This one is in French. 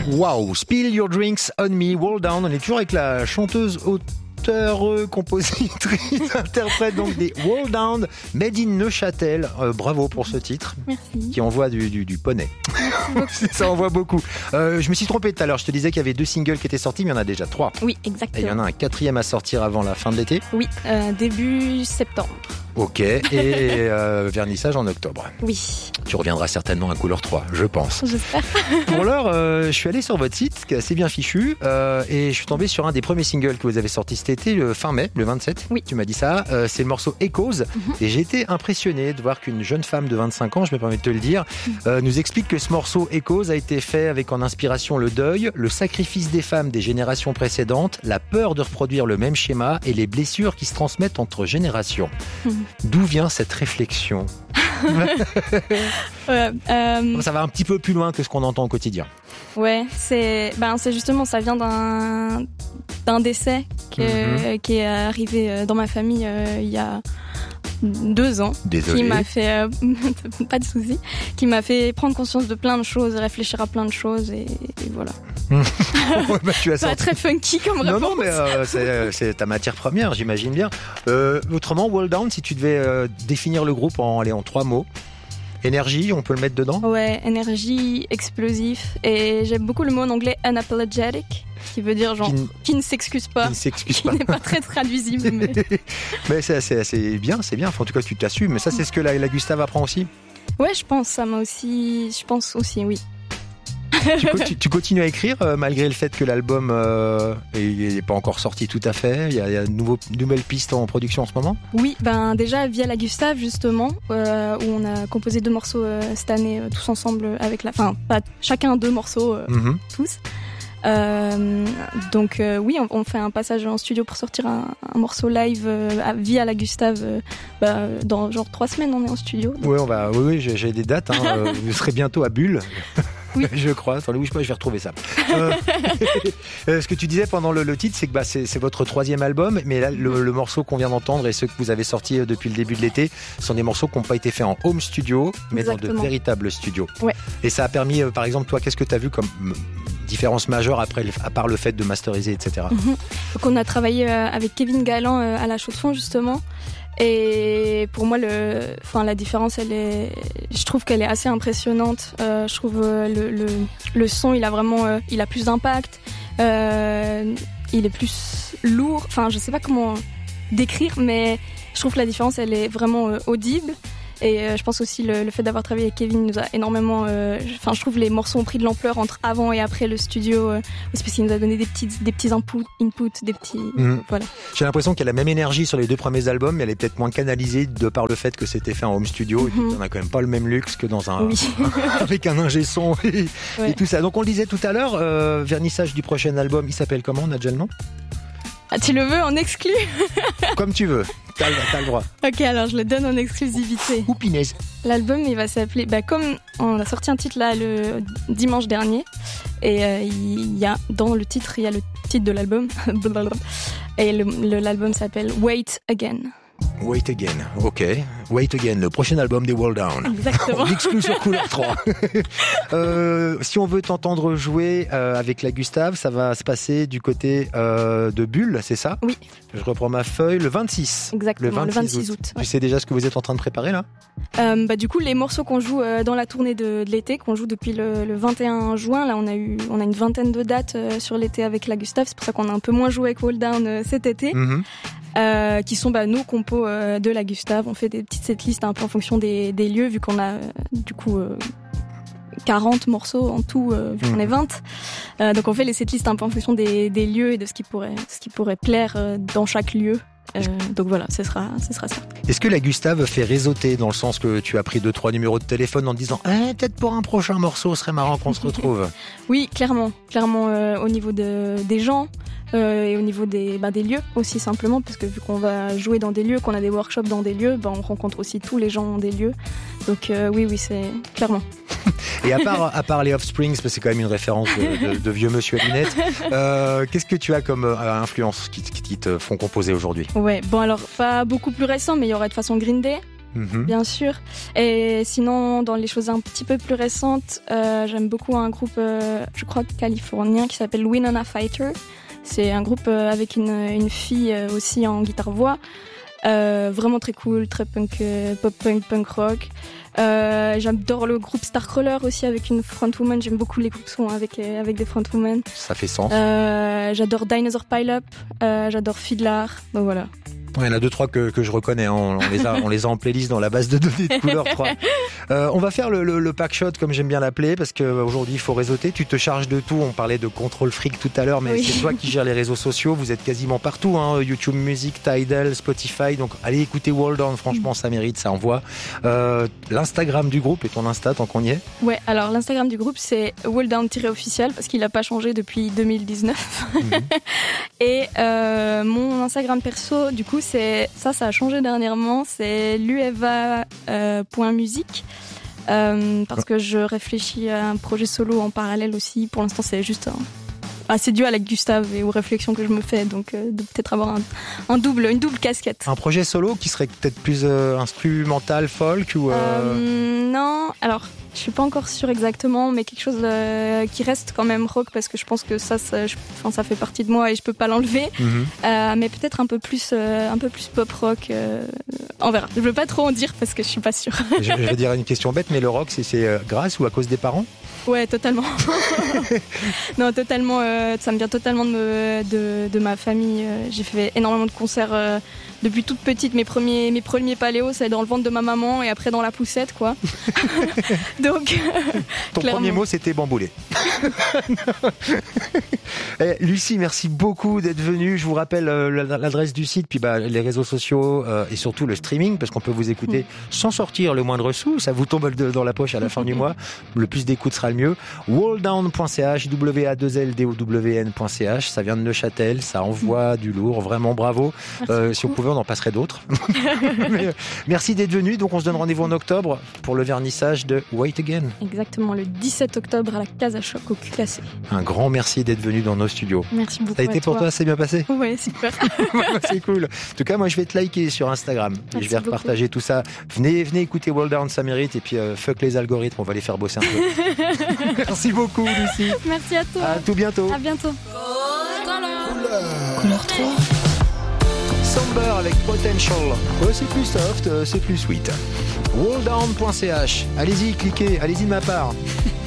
Wow, Spill Your Drinks on Me, Wall Down. On est toujours avec la chanteuse compositrice, interprète donc des Wall Down, Made in Neuchâtel. Bravo pour ce titre. Merci. Qui envoie du poney. Ça envoie beaucoup. Je me suis trompé tout à l'heure. Je te disais qu'il y avait 2 singles qui étaient sortis, mais il y en a déjà 3. Oui, exactement. Et il y en a un 4e à sortir avant la fin de l'été. Oui, début septembre. Ok, et vernissage en octobre. Oui. Tu reviendras certainement à couleur 3, je pense. J'espère. Pour l'heure, je suis allé sur votre site, qui est assez bien fichu, et je suis tombé sur un des premiers singles que vous avez sorti cet été, le fin mai, le 27. Oui. Tu m'as dit ça. C'est le morceau Echoes. Et j'ai été impressionné de voir qu'une jeune femme de 25 ans, je me permets de te le dire, nous explique que ce morceau Echoes a été fait avec en inspiration le deuil, le sacrifice des femmes des générations précédentes, la peur de reproduire le même schéma et les blessures qui se transmettent entre générations. D'où vient cette réflexion ? Ça va un petit peu plus loin que ce qu'on entend au quotidien. Ouais, c'est justement, ça vient d'un décès qui est arrivé dans ma famille il y a 2 ans. Désolé. Qui m'a fait pas de souci, qui m'a fait prendre conscience de plein de choses, réfléchir à plein de choses et voilà. Tu as pas très funky comme réponse. Non, mais c'est ta matière première, j'imagine bien. Autrement, Wall Down, si tu devais définir le groupe en 3 mots. Énergie, on peut le mettre dedans ? Ouais, énergie, explosif. Et j'aime beaucoup le mot en anglais unapologetic, qui veut dire genre qui ne s'excuse pas. Qui ne s'excuse pas. Qui n'est pas très traduisible. Mais c'est bien, c'est bien. Enfin, en tout cas, tu t'assumes. Mais ça, c'est ce que la Gustave apprend aussi ? Ouais, je pense aussi, oui. Tu continues à écrire malgré le fait que l'album n'est pas encore sorti tout à fait. Il y a de nouvelles pistes en production en ce moment. Oui, déjà via la Gustave justement, où on a composé 2 morceaux cette année tous ensemble avec pas chacun 2 morceaux tous. Donc oui, on fait un passage en studio pour sortir un morceau live via la Gustave. Dans genre 3 semaines, on est en studio. Donc. Oui, j'ai des dates. Vous serez bientôt à Bulle. Oui. Je crois. Attendez, bouge pas, je vais retrouver ça. Ce que tu disais pendant le titre, c'est que c'est votre 3e album, mais là, le morceau qu'on vient d'entendre et ceux que vous avez sortis depuis le début de l'été sont des morceaux qui n'ont pas été faits en home studio, mais Exactement. dans de véritables studios. Ouais. Et ça a permis, par exemple, toi, qu'est-ce que tu as vu comme différence majeure à part le fait de masteriser, etc. Donc on a travaillé avec Kevin Galland à la Chaux-de-Fonds justement. Et pour moi, la différence, je trouve qu'elle est assez impressionnante. Je trouve le son, il a plus d'impact. Il est plus lourd. Enfin, je sais pas comment décrire, mais je trouve que la différence, elle est vraiment audible. Et je pense aussi le fait d'avoir travaillé avec Kevin nous a énormément. Je trouve les morceaux ont pris de l'ampleur entre avant et après le studio. Parce qu'il nous a donné des petits inputs, des petits. Voilà. J'ai l'impression qu'il y a la même énergie sur les 2 premiers albums, mais elle est peut-être moins canalisée de par le fait que c'était fait en home studio. Et puis on a quand même pas le même luxe que dans un avec un ingé son et tout ça. Donc on le disait tout à l'heure, vernissage du prochain album. Il s'appelle comment ? On a déjà le nom ? Ah, tu le veux en exclu ? Comme tu veux. T'as le droit. Ok, alors je le donne en exclusivité. Ou Pinaise. L'album, il va s'appeler... comme on a sorti un titre là le dimanche dernier, et dans le titre, il y a le titre de l'album. Et l'album s'appelle Wait Again. Wait Again, ok. Wait Again, le prochain album des Wall Down. Exactement. L'exclu sur Couleur 3. Si on veut t'entendre jouer avec la Gustave, ça va se passer du côté de Bulle, c'est ça ? Oui. Je reprends ma feuille, le 26. Exactement, le 26 août. Tu sais déjà ce que vous êtes en train de préparer là ? Du coup, les morceaux qu'on joue dans la tournée de l'été, qu'on joue depuis le 21 juin, là on a une vingtaine de dates sur l'été avec la Gustave, c'est pour ça qu'on a un peu moins joué avec Wall Down cet été. Qui sont nos compos de la Gustave. On fait des petites setlists un peu en fonction des lieux, vu qu'on a du coup 40 morceaux en tout, vu qu'on est 20. Donc on fait les setlists un peu en fonction des lieux et de ce qui pourrait plaire dans chaque lieu. Donc voilà, ce sera ça. Est-ce que la Gustave fait réseauter dans le sens que tu as pris 2-3 numéros de téléphone en te disant peut-être pour un prochain morceau, ce serait marrant qu'on se retrouve ? Oui, clairement au niveau des gens. Et au niveau des lieux aussi simplement, parce que vu qu'on va jouer dans des lieux, qu'on a des workshops dans des lieux, on rencontre aussi tous les gens des lieux. Donc oui, c'est clairement. Et à part les Offsprings, parce que c'est quand même une référence de vieux monsieur à lunettes, qu'est-ce que tu as comme influence qui te font composer aujourd'hui ? Ouais, alors pas beaucoup plus récent, mais il y aurait de façon Green Day. bien sûr. Et sinon, dans les choses un petit peu plus récentes, j'aime beaucoup un groupe, je crois californien, qui s'appelle Winona Fighter. C'est un groupe avec une fille aussi en guitare-voix. Vraiment très cool, très punk, pop-punk, punk rock. J'adore le groupe Starcrawler aussi avec une frontwoman. J'aime beaucoup les groupes qui sont avec des frontwomen. Ça fait sens. J'adore Dinosaur Pile-Up, j'adore Fiddler, donc voilà. Il y en a 2-3 que je reconnais, hein. On les a en playlist dans la base de données de Couleur 3. On va faire le pack shot comme j'aime bien l'appeler parce qu'aujourd'hui il faut réseauter. Tu te charges de tout. On parlait de contrôle fric tout à l'heure, mais c'est toi qui gères les réseaux sociaux. Vous êtes quasiment partout, hein. YouTube Music, Tidal, Spotify. Donc allez écouter World On. Franchement, ça mérite, ça envoie. L'Instagram du groupe et ton Insta tant qu'on y est. Ouais, alors l'Instagram du groupe c'est World-official parce qu'il n'a pas changé depuis 2019. Et mon Instagram perso, du coup, ça a changé dernièrement, c'est lueva.musique parce que je réfléchis à un projet solo en parallèle aussi. Pour l'instant, c'est juste c'est dû à la Gustave et aux réflexions que je me fais, donc de peut-être avoir une double casquette. Un projet solo qui serait peut-être plus instrumental, folk ou Non, alors je suis pas encore sûre exactement, mais quelque chose qui reste quand même rock parce que je pense que ça fait partie de moi et je peux pas l'enlever. Mais peut-être un peu plus pop rock. On verra. Je veux pas trop en dire parce que je suis pas sûre. Je vais dire une question bête, mais le rock c'est grâce ou à cause des parents? Ouais, totalement. Non, totalement. Ça me vient totalement de ma famille. J'ai fait énormément de concerts depuis toute petite. Mes premiers paléos, c'est dans le ventre de ma maman et après dans la poussette, quoi. Donc, ton premier mot, c'était bamboulé. Lucie, merci beaucoup d'être venue. Je vous rappelle l'adresse du site, puis les réseaux sociaux et surtout le streaming, parce qu'on peut vous écouter sans sortir le moindre sou. Ça vous tombe dans la poche à la fin du mois. Le plus d'écoute sera le mieux. Walldown.ch, WA2LDOWN.ch. Ça vient de Neuchâtel, ça envoie du lourd. Vraiment bravo. Si on pouvait, on en passerait d'autres. Mais, merci d'être venu. Donc on se donne rendez-vous en octobre pour le vernissage de Wait Again. Exactement, le 17 octobre à la Casa Choc au QKC. Un grand merci d'être venu dans nos studios. Merci beaucoup. Ça a été pour toi, c'est bien passé? Oui, super. C'est cool. En tout cas, moi je vais te liker sur Instagram. Et je vais repartager tout ça. Venez écouter World On, ça mérite. Et puis fuck les algorithmes, on va les faire bosser un peu. Merci beaucoup, Lucie. Merci à toi. À tout bientôt. À bientôt. Couleur 3. Somber avec Potential. C'est plus soft, c'est plus sweet. Walldown.ch. Allez-y, cliquez, allez-y de ma part.